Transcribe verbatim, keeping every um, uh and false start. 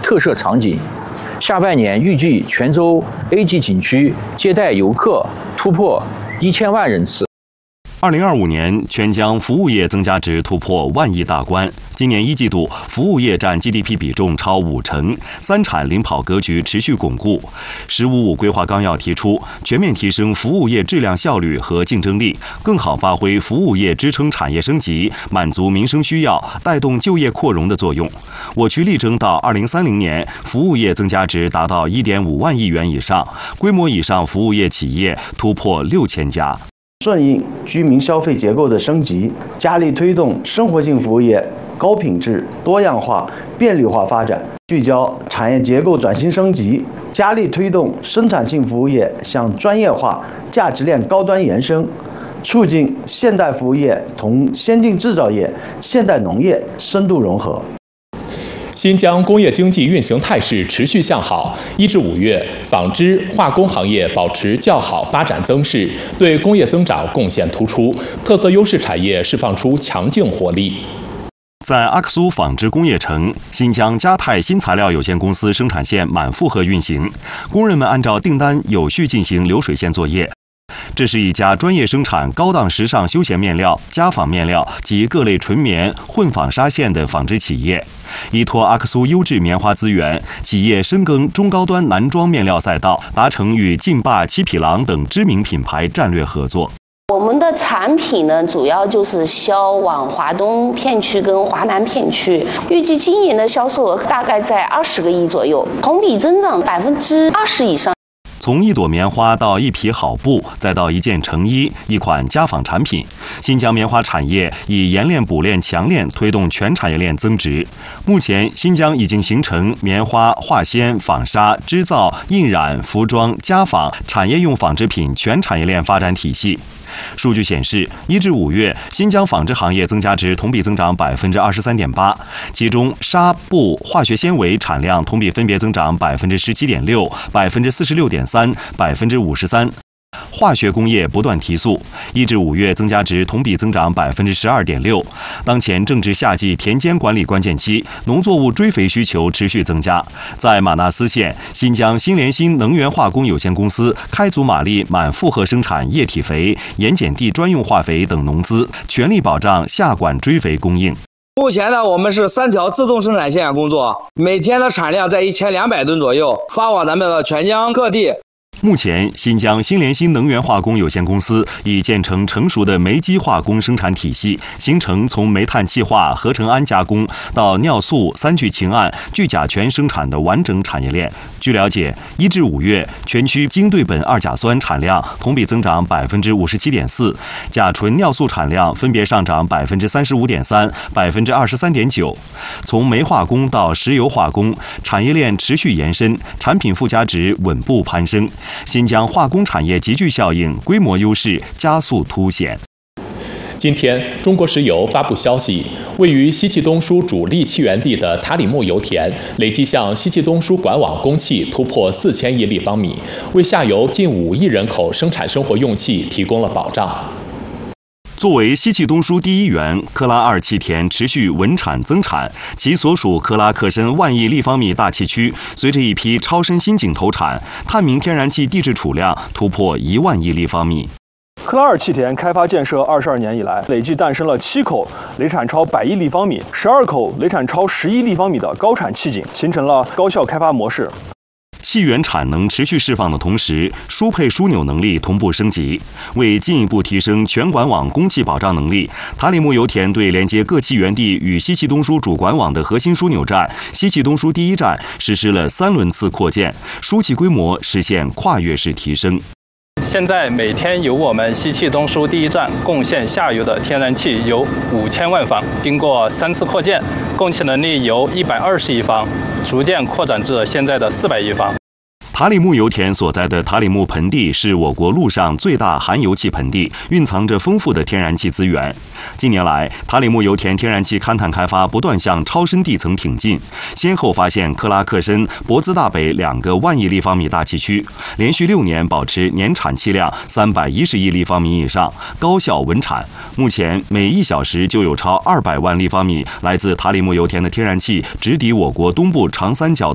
特色场景。下半年预计泉州 A 级景区接待游客突破一千万人次。 二零二五年，全疆服务业增加值突破万亿大关。今年一季度，服务业占 G D P 比重超五成，三产领跑格局持续巩固。“十五五”规划纲要提出，全面提升服务业质量效率和竞争力，更好发挥服务业支撑产业升级、满足民生需要、带动就业扩容的作用。我区力争到二零三零年，服务业增加值达到一点五万亿元以上，规模以上服务业企业突破六千家。 顺应居民消费结构的升级，加力推动生活性服务业高品质、多样化、便利化发展，聚焦产业结构转型升级，加力推动生产性服务业向专业化、价值链高端延伸，促进现代服务业同先进制造业、现代农业深度融合。 新疆工业经济运行态势持续向好，一至五月，纺织、化工行业保持较好发展增势，对工业增长贡献突出，特色优势产业释放出强劲活力。 在阿克苏纺织工业城，新疆嘉泰新材料有限公司生产线满负荷运行，工人们按照订单有序进行流水线作业。这是一家专业生产高档时尚休闲面料、家纺面料及各类纯棉、混纺纱线的纺织企业。依托阿克苏优质棉花资源，企业深耕中高端男装面料赛道，达成与劲霸、七匹狼等知名品牌战略合作。 我们的产品呢，主要就是销往华东片区跟华南片区，预计今年的销售额大概在二十个亿左右，同比增长百分之二十以上。 从一朵棉花到一匹好布，再到一件成衣，一款家纺产品，新疆棉花产业以冶炼、补炼、强炼推动全产业链增值。目前，新疆已经形成棉花、化纤、纺纱、织造、印染、服装、家纺产业用纺织品全产业链发展体系。数据显示，一至五月，新疆纺织行业增加值同比增长百分之二十三点八，其中纱布、化学纤维产量同比分别增长百分之十七点六、百分之四十六点三、百分之五十三。化学工业不断提速，一至五月增加值同比增长百分之十二点六。当前正值夏季田间管理关键期，农作物追肥需求持续增加。在马纳斯县，新疆新联新能源化工有限公司开足马力满负荷生产液体肥、盐碱地专用化肥等农资，全力保障下管追肥供应。 目前呢，我们是三条自动生产线工作，每天的产量在一千两百吨左右，发往咱们的全疆各地。 目前，新疆新联新能源化工有限公司已建成成熟的煤机化工生产体系，形成从煤炭气化、合成氨加工到尿素、三聚氰胺、聚甲醛生产的完整产业链。据了解，一至五月，全区精对苯二甲酸产量同比增长百分之五十七点四，甲醇尿素产量分别上涨百分之三十五点三、百分之二十三点九。从煤化工到石油化工，产业链持续延伸，产品附加值稳步攀升。新疆化工产业集聚效应、规模优势加速凸显。 今天，中国石油发布消息，位于西气东输主力气源地的塔里木油田，累计向西气东输管网供气突破四千亿立方米，为下游近五亿人口生产生活用气提供了保障。 作为西气东输第一源，克拉二气田持续稳产增产，其所属克拉克申万亿立方米大气区，随着一批超深新井投产，探明天然气地质储量突破一万亿立方米。 克拉二气田开发建设二十二年以来，累计诞生了七口累产超百亿立方米、十二口累产超十亿立方米的高产气井，形成了高效开发模式。 气源产能持续释放的同时，输配枢纽能力同步升级。为进一步提升全管网供气保障能力，塔里木油田对连接各气源地与西气东输主管网的核心枢纽站西气东输第一站实施了三轮次扩建，输气规模实现跨越式提升。 现在每天由我们西气东输第一站贡献下游的天然气有五千万方，经过三次扩建，供气能力由一百二十亿方逐渐扩展至现在的四百亿方。 塔里木油田所在的塔里木盆地是我国陆上最大含油气盆地，蕴藏着丰富的天然气资源。近年来，塔里木油田天然气勘探开发不断向超深地层挺进，先后发现克拉克申、博兹大北两个万亿立方米大气区，连续六年保持年产气量三百一十亿立方米以上，高效稳产。目前，每一小时就有超二百万立方米来自塔里木油田的天然气直抵我国东部长三角